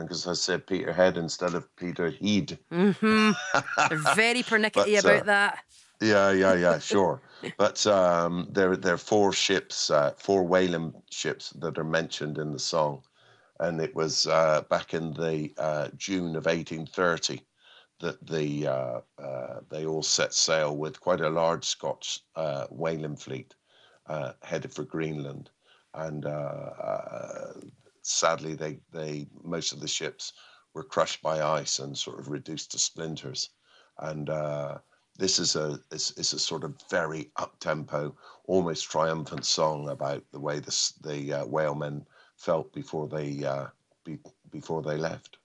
because I said Peterhead instead of Peterhead. Hmm. They're very pernickety But about that. yeah, sure. But there are four ships, four whaling ships that are mentioned in the song, and it was back in the June of 1830 that they all set sail with quite a large Scotch whaling fleet headed for Greenland, and sadly they most of the ships were crushed by ice and sort of reduced to splinters, and this is a sort of very up tempo, almost triumphant song about the way the whalemen felt before they before they left.